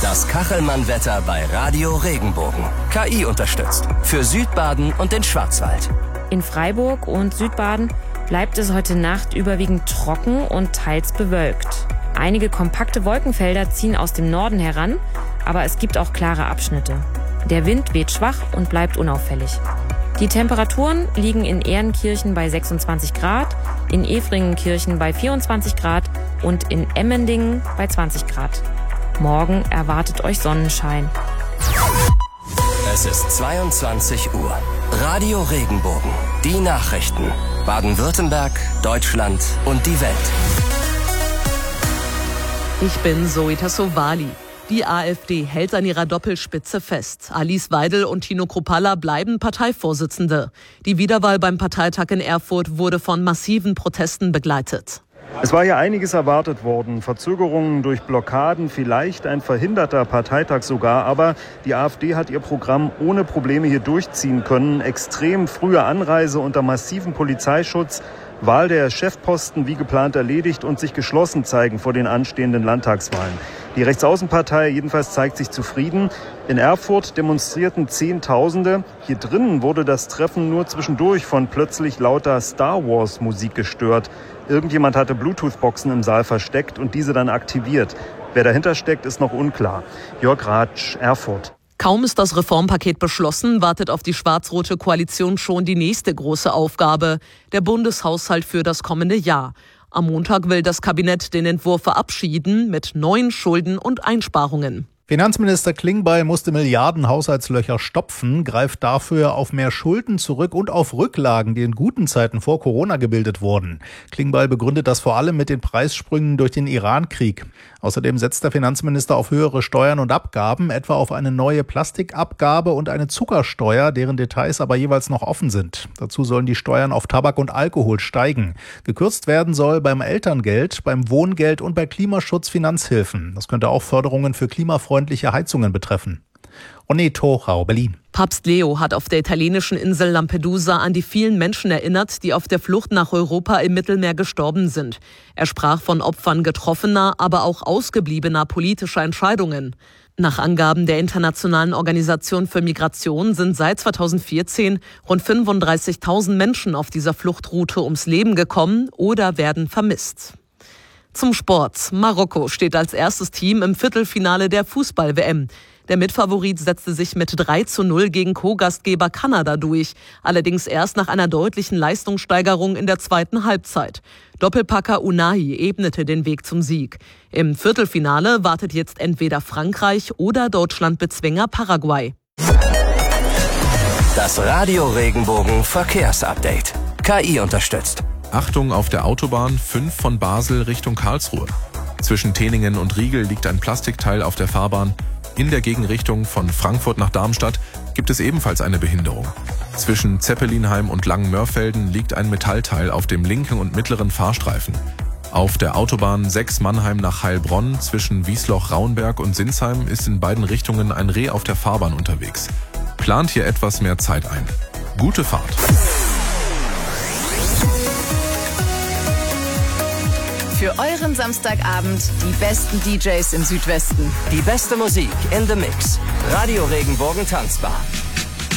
Das Kachelmann-Wetter bei Radio Regenbogen. KI unterstützt. Für Südbaden und den Schwarzwald. In Freiburg und Südbaden bleibt es heute Nacht überwiegend trocken und teils bewölkt. Einige kompakte Wolkenfelder ziehen aus dem Norden heran, aber es gibt auch klare Abschnitte. Der Wind weht schwach und bleibt unauffällig. Die Temperaturen liegen in Ehrenkirchen bei 26 Grad, in Efringenkirchen bei 24 Grad und in Emmendingen bei 20 Grad. Morgen erwartet euch Sonnenschein. Es ist 22 Uhr. Radio Regenbogen. Die Nachrichten. Baden-Württemberg, Deutschland und die Welt. Ich bin Zoe Tassovali. Die AfD hält an ihrer Doppelspitze fest. Alice Weidel und Tino Kruppalla bleiben Parteivorsitzende. Die Wiederwahl beim Parteitag in Erfurt wurde von massiven Protesten begleitet. Es war ja einiges erwartet worden. Verzögerungen durch Blockaden, vielleicht ein verhinderter Parteitag sogar. Aber die AfD hat ihr Programm ohne Probleme hier durchziehen können. Extrem frühe Anreise unter massivem Polizeischutz. Wahl der Chefposten wie geplant erledigt und sich geschlossen zeigen vor den anstehenden Landtagswahlen. Die Rechtsaußenpartei jedenfalls zeigt sich zufrieden. In Erfurt demonstrierten Zehntausende. Hier drinnen wurde das Treffen nur zwischendurch von plötzlich lauter Star-Wars-Musik gestört. Irgendjemand hatte Bluetooth-Boxen im Saal versteckt und diese dann aktiviert. Wer dahinter steckt, ist noch unklar. Jörg Ratsch, Erfurt. Kaum ist das Reformpaket beschlossen, wartet auf die schwarz-rote Koalition schon die nächste große Aufgabe, der Bundeshaushalt für das kommende Jahr. Am Montag will das Kabinett den Entwurf verabschieden mit neuen Schulden und Einsparungen. Finanzminister Klingbeil musste Milliarden Haushaltslöcher stopfen, greift dafür auf mehr Schulden zurück und auf Rücklagen, die in guten Zeiten vor Corona gebildet wurden. Klingbeil begründet das vor allem mit den Preissprüngen durch den Iran-Krieg. Außerdem setzt der Finanzminister auf höhere Steuern und Abgaben, etwa auf eine neue Plastikabgabe und eine Zuckersteuer, deren Details aber jeweils noch offen sind. Dazu sollen die Steuern auf Tabak und Alkohol steigen. Gekürzt werden soll beim Elterngeld, beim Wohngeld und bei Klimaschutzfinanzhilfen. Das könnte auch Förderungen für klimafreundliche Heizungen betreffen. Onne Tochau, Berlin. Papst Leo hat auf der italienischen Insel Lampedusa an die vielen Menschen erinnert, die auf der Flucht nach Europa im Mittelmeer gestorben sind. Er sprach von Opfern getroffener, aber auch ausgebliebener politischer Entscheidungen. Nach Angaben der Internationalen Organisation für Migration sind seit 2014 rund 35.000 Menschen auf dieser Fluchtroute ums Leben gekommen oder werden vermisst. Zum Sport. Marokko steht als erstes Team im Viertelfinale der Fußball-WM. Der Mitfavorit setzte sich mit 3:0 gegen Co-Gastgeber Kanada durch, allerdings erst nach einer deutlichen Leistungssteigerung in der zweiten Halbzeit. Doppelpacker Unai ebnete den Weg zum Sieg. Im Viertelfinale wartet jetzt entweder Frankreich oder Deutschland-Bezwinger Paraguay. Das Radio Regenbogen Verkehrsupdate. KI unterstützt. Achtung auf der Autobahn 5 von Basel Richtung Karlsruhe. Zwischen Teningen und Riegel liegt ein Plastikteil auf der Fahrbahn. In der Gegenrichtung von Frankfurt nach Darmstadt gibt es ebenfalls eine Behinderung. Zwischen Zeppelinheim und Langenmörfelden liegt ein Metallteil auf dem linken und mittleren Fahrstreifen. Auf der Autobahn 6 Mannheim nach Heilbronn zwischen Wiesloch-Raunberg und Sinsheim ist in beiden Richtungen ein Reh auf der Fahrbahn unterwegs. Plant hier etwas mehr Zeit ein. Gute Fahrt! Für euren Samstagabend die besten DJs im Südwesten. Die beste Musik in the Mix. Radio Regenbogen Tanzbar.